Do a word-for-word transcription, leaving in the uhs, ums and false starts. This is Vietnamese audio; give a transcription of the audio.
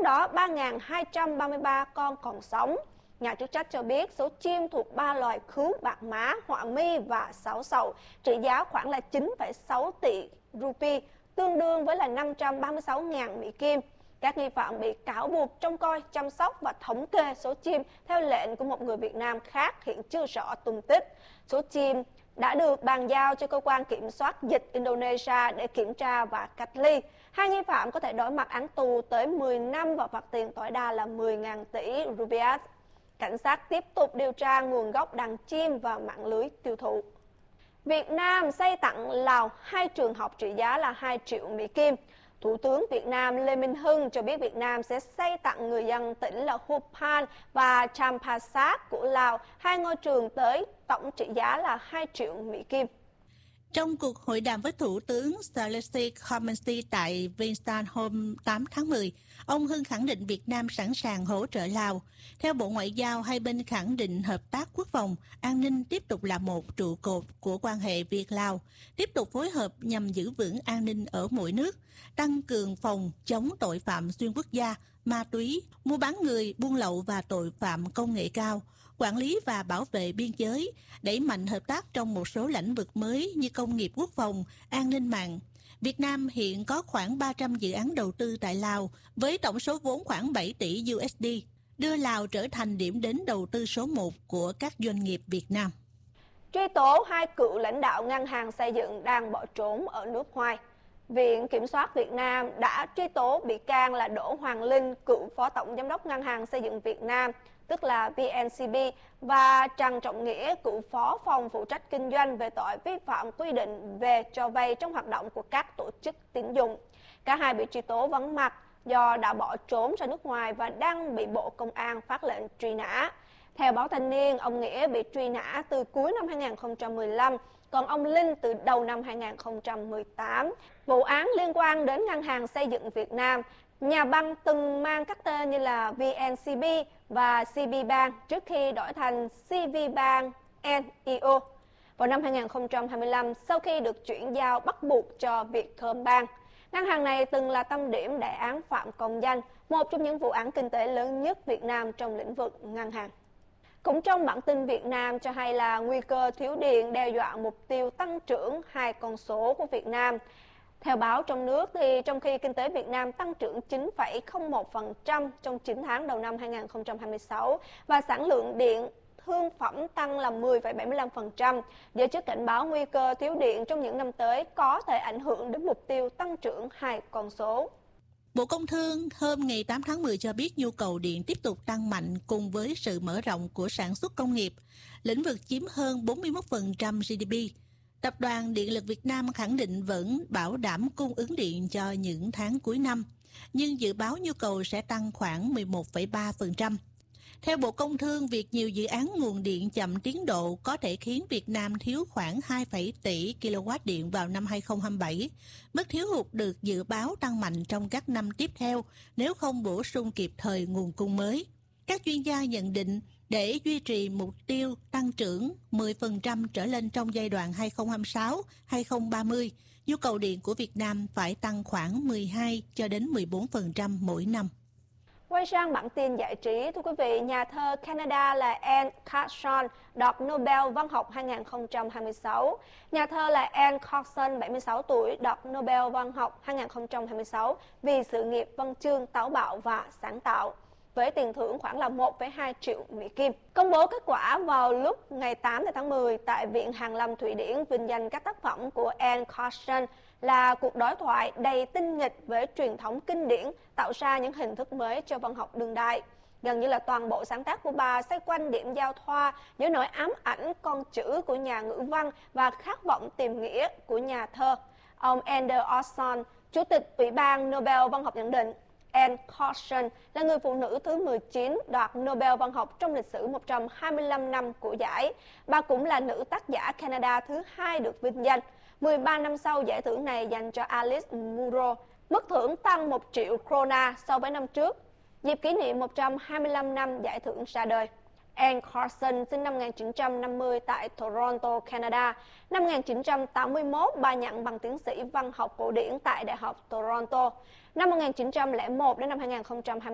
đó ba nghìn hai trăm ba mươi ba con còn sống. Nhà chức trách cho biết số chim thuộc ba loài khứu bạc má, họa mi và sáo sầu trị giá khoảng là chín phẩy sáu tỷ rupee, tương đương với là năm trăm ba mươi sáu nghìn Mỹ Kim. Các nghi phạm bị cáo buộc trông coi, chăm sóc và thống kê số chim theo lệnh của một người Việt Nam khác hiện chưa rõ tung tích. Số chim đã được bàn giao cho cơ quan kiểm soát dịch Indonesia để kiểm tra và cách ly. Hai nghi phạm có thể đối mặt án tù tới mười năm và phạt tiền tối đa là mười nghìn tỷ rupiah. Cảnh sát tiếp tục điều tra nguồn gốc đàn chim và mạng lưới tiêu thụ. Việt Nam xây tặng Lào hai trường học trị giá là hai triệu Mỹ Kim. Thủ tướng Việt Nam Lê Minh Hưng cho biết Việt Nam sẽ xây tặng người dân tỉnh là Houpan và Champasak của Lào hai ngôi trường tới tổng trị giá là hai triệu Mỹ Kim. Trong cuộc hội đàm với Thủ tướng Salesi Khomessi tại Vientiane hôm tám tháng mười, ông Hưng khẳng định Việt Nam sẵn sàng hỗ trợ Lào. Theo Bộ Ngoại giao, hai bên khẳng định hợp tác quốc phòng, an ninh tiếp tục là một trụ cột của quan hệ Việt-Lào, tiếp tục phối hợp nhằm giữ vững an ninh ở mỗi nước, tăng cường phòng chống tội phạm xuyên quốc gia, ma túy, mua bán người, buôn lậu và tội phạm công nghệ cao, quản lý và bảo vệ biên giới, đẩy mạnh hợp tác trong một số lĩnh vực mới như công nghiệp quốc phòng, an ninh mạng. Việt Nam hiện có khoảng ba trăm dự án đầu tư tại Lào với tổng số vốn khoảng bảy tỷ đô la, đưa Lào trở thành điểm đến đầu tư số một của các doanh nghiệp Việt Nam. Truy tố hai cựu lãnh đạo ngân hàng xây dựng đang bỏ trốn ở nước ngoài. Viện Kiểm soát Việt Nam đã truy tố bị can là Đỗ Hoàng Linh, cựu Phó Tổng Giám đốc Ngân hàng Xây dựng Việt Nam, tức là vê en xê bê, và Trần Trọng Nghĩa, cựu Phó Phòng phụ trách kinh doanh về tội vi phạm quy định về cho vay trong hoạt động của các tổ chức tín dụng. Cả hai bị truy tố vắng mặt do đã bỏ trốn ra nước ngoài và đang bị Bộ Công an phát lệnh truy nã. Theo báo Thanh niên, ông Nghĩa bị truy nã từ cuối năm hai nghìn không trăm mười lăm, còn ông Linh từ đầu năm hai nghìn không trăm mười tám. Vụ án liên quan đến Ngân hàng Xây dựng Việt Nam. Nhà băng từng mang các tên như là vê en xê bê và xê bê Bank trước khi đổi thành xê vê Bank en e o vào năm hai nghìn không trăm hai mươi lăm sau khi được chuyển giao bắt buộc cho Vietcombank. Ngân hàng này từng là tâm điểm đại án Phạm Công Danh, một trong những vụ án kinh tế lớn nhất Việt Nam trong lĩnh vực ngân hàng. Cũng trong bản tin Việt Nam cho hay là nguy cơ thiếu điện đe dọa mục tiêu tăng trưởng hai con số của Việt Nam. Theo báo trong nước, thì trong khi kinh tế Việt Nam tăng trưởng chín phẩy không một phần trăm trong chín tháng đầu năm hai nghìn không trăm hai mươi sáu và sản lượng điện thương phẩm tăng là mười phẩy bảy mươi lăm phần trăm, giới chức cảnh báo nguy cơ thiếu điện trong những năm tới có thể ảnh hưởng đến mục tiêu tăng trưởng hai con số. Bộ Công Thương hôm ngày tám tháng mười cho biết nhu cầu điện tiếp tục tăng mạnh cùng với sự mở rộng của sản xuất công nghiệp, lĩnh vực chiếm hơn bốn mươi mốt phần trăm giê đê pê. Tập đoàn Điện lực Việt Nam khẳng định vẫn bảo đảm cung ứng điện cho những tháng cuối năm, nhưng dự báo nhu cầu sẽ tăng khoảng mười một phẩy ba phần trăm. Theo Bộ Công Thương, việc nhiều dự án nguồn điện chậm tiến độ có thể khiến Việt Nam thiếu khoảng hai phẩy tỷ ki lô oát điện vào năm hai nghìn không trăm hai mươi bảy. Mức thiếu hụt được dự báo tăng mạnh trong các năm tiếp theo nếu không bổ sung kịp thời nguồn cung mới. Các chuyên gia nhận định để duy trì mục tiêu tăng trưởng mười phần trăm trở lên trong giai đoạn hai nghìn không trăm hai mươi sáu đến hai nghìn không trăm ba mươi, nhu cầu điện của Việt Nam phải tăng khoảng mười hai cho đến mười bốn phần trăm mỗi năm. Quay sang bản tin giải trí, thưa quý vị, nhà thơ Canada là Anne Carson đoạt Nobel văn học hai nghìn không trăm hai mươi sáu. Nhà thơ là Anne Carson, bảy mươi sáu tuổi, đoạt Nobel văn học hai nghìn không trăm hai mươi sáu vì sự nghiệp văn chương táo bạo và sáng tạo, với tiền thưởng khoảng là một phẩy hai triệu Mỹ Kim. Công bố kết quả vào lúc ngày tám tháng mười tại Viện Hàn Lâm Thụy Điển vinh danh các tác phẩm của Anne Carson là cuộc đối thoại đầy tinh nghịch với truyền thống kinh điển, tạo ra những hình thức mới cho văn học đương đại. Gần như là toàn bộ sáng tác của bà xoay quanh điểm giao thoa giữa nỗi ám ảnh con chữ của nhà ngữ văn và khát vọng tìm nghĩa của nhà thơ. Ông Anders Olsson, Chủ tịch Ủy ban Nobel văn học nhận định, Anne Carson là người phụ nữ thứ mười chín đoạt Nobel văn học trong lịch sử một trăm hai mươi lăm năm của giải. Bà cũng là nữ tác giả Canada thứ hai được vinh danh. mười ba năm sau, giải thưởng này dành cho Alice Munro. Mức thưởng tăng một triệu krona so với năm trước, dịp kỷ niệm một trăm hai mươi lăm năm giải thưởng ra đời. Anne Carson sinh năm một nghìn chín trăm năm mươi tại Toronto, Canada. Năm một nghìn chín trăm tám mươi mốt, bà nhận bằng tiến sĩ văn học cổ điển tại Đại học Toronto. Năm một nghìn chín trăm lẻ một đến năm hai nghìn không trăm hai mươi